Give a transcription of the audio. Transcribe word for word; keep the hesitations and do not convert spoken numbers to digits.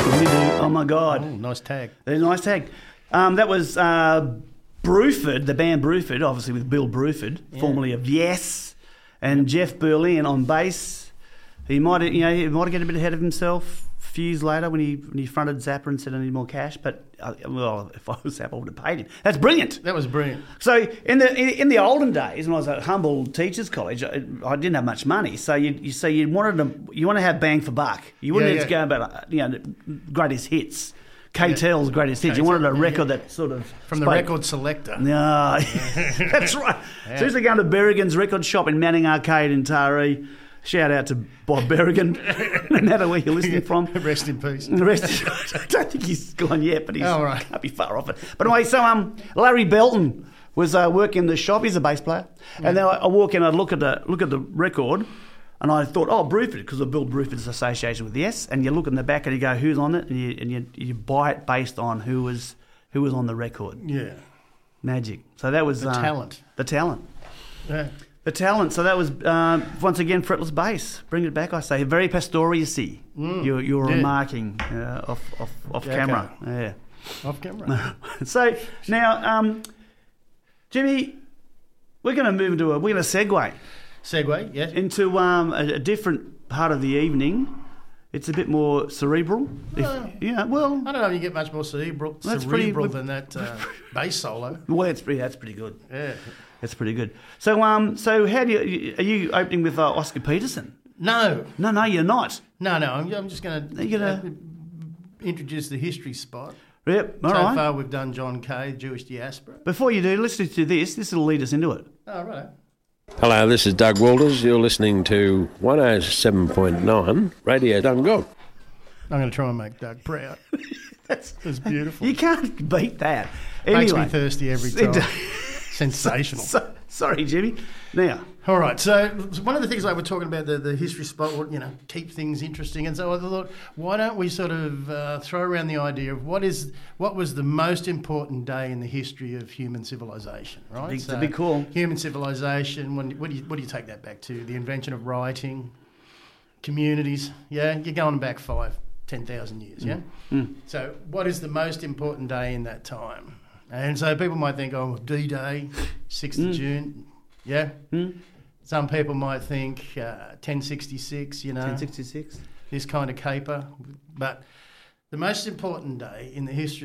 Oh, my God. Oh, nice tag. A nice tag. Um, that was uh, Bruford, the band Bruford, obviously with Bill Bruford, yeah. formerly of Yes, and yep. Jeff Berlin on bass. He might, you know, he might get a bit ahead of himself a few years later when he when he fronted Zappa and said I need more cash. But uh, well, if I was Zappa, I would have paid him. That's brilliant. That was brilliant. So in the in, in the olden days, when I was at humble teachers' college, I, I didn't have much money. So you you so you wanted to you want to have bang for buck. You wouldn't yeah, need yeah. to go about you know greatest hits. K-Tel's greatest hits. You wanted a record yeah. that sort of... From spoke. the record selector. No, that's right. Yeah. So I used to go to Berrigan's record shop in Manning Arcade in Taree. Shout out to Bob Berrigan, no matter where you're listening from. Rest in peace. Rest. I don't think he's gone yet, but he's oh, right. can't be far off it. But anyway, so um, Larry Belton was uh, working in the shop. He's a bass player. Yeah. And then I, I walk in, I look at the look at the record, and I thought, oh, Bruford, because of Bill Bruford's association with Yes. And you look in the back and you go, who's on it? And you and you, you buy it based on who was who was on the record. Yeah. Magic. So that was... The uh, talent. The talent. Yeah. The talent. So that was, uh, once again, fretless bass. Bring it back, I say. Very Pastorius-y. Mm. You're, you're yeah. remarking uh, off, off, off yeah, camera. okay. Yeah. Off camera. So now, um, Jimmy, we're going to move into a... We're going to segue. Segue, yes. Into um, a, a different part of the evening. It's a bit more cerebral. Well, if, yeah, well... I don't know if you get much more cerebral, cerebral pretty, than that uh, bass solo. Well, it's pretty, that's pretty good. Yeah. That's pretty good. So, um, so how do you... Are you opening with uh, Oscar Peterson? No. No, no, you're not. No, no, I'm, I'm just going to gonna... uh, introduce the history spot. Yep, all so right. So far we've done John Kay, Jewish Diaspora. Before you do, let's do this. This will lead us into it. Oh, right. Hello, this is Doug Walters. You're listening to one oh seven point nine Radio Dungog. I'm going to try and make Doug proud. That's, That's beautiful. You can't beat that. Anyway, makes me thirsty every time. Sensational. So, so, sorry, Jimmy. Now, all right. So one of the things like we're talking about the, the history spot, you know, keep things interesting, and so I thought, why don't we sort of uh, throw around the idea of what is what was the most important day in the history of human civilization, right? It's so a big call. Human civilization. When, what do you what do you take that back to? The invention of writing, communities. Yeah, you're going back five, ten thousand years. Yeah. Mm. So what is the most important day in that time? And so people might think, oh, D-Day, sixth of Mm. June, yeah? Mm. Some people might think uh, ten sixty-six, you know. ten sixty-six. This kind of caper. But the most important day in the history